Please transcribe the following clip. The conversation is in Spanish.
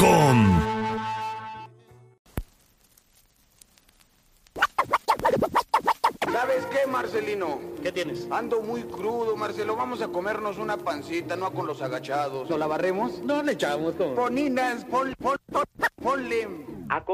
¿Sabes qué, Marcelino? ¿Qué tienes? Ando muy crudo, Marcelo. Vamos a comernos una pancita, no con los agachados. ¿No la barremos? No le echamos todo. Poninas, ponle.